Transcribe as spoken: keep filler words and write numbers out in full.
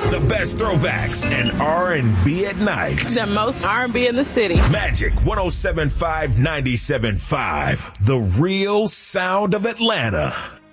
The best throwbacks and R and B at night. The most R and B in the city. Magic one oh seven point five, ninety-seven point five. The real sound of Atlanta.